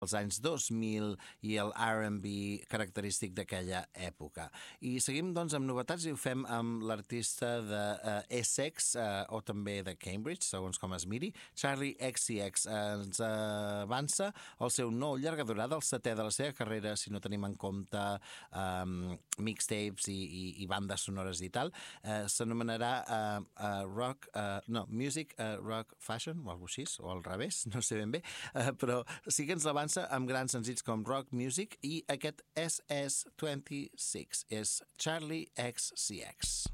els anys 2000 i el R&B característic d'aquella època. I seguim doncs amb novetats i ho fem amb l'artista de Essex o també de Cambridge, segons com es miri. Charli XCX ens avança el seu nou llarga durada, el 7è de la seva carrera, si no tenim en compte mixtapes i bandes sonores i tal. S'anomenarà Music Rock Fashion o alguna cosa així, o al revés, no sé ben bé, però sí que ens l'avança amb grans senzills com Rock Music i aquest SS26 és Charli XCX.